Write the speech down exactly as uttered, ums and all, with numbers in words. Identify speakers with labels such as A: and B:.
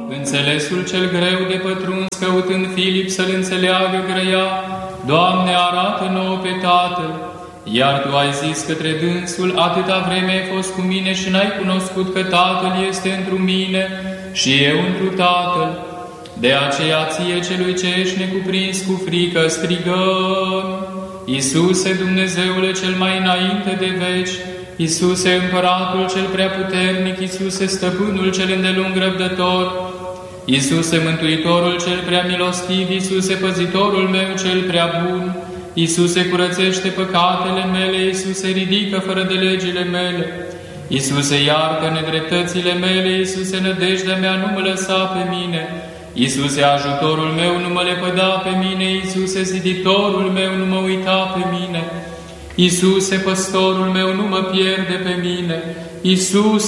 A: înțelesul cel greu de pătruns, căutând Filip să-l înțeleagă grăia, Doamne, arată nouă pe Tatăl, iar Tu ai zis către dânsul, atâta vreme ai fost cu mine și n-ai cunoscut că Tatăl este întru mine și eu întru Tatăl. De aceea ție celui ce ești necuprins cu frică strigăm: Iisuse, Dumnezeule cel mai înainte de veci, Iisuse, Împăratul cel preaputernic, Iisuse, Stăpânul cel îndelung răbdător, Iisuse, Mântuitorul cel prea milostiv, Iisuse, Păzitorul meu cel prea bun, Iisuse, curățește păcatele mele, Iisuse, ridică fără de legile mele, Iisuse, iartă nedreptățile mele, Iisuse, nădejdea mea, nu mă lăsa pe mine, Iisuse, ajutorul meu, nu mă lepăda pe mine, Iisuse, ziditorul meu, nu mă uita pe mine, Iisuse, păstorul meu, nu mă pierde pe mine, Iisuse,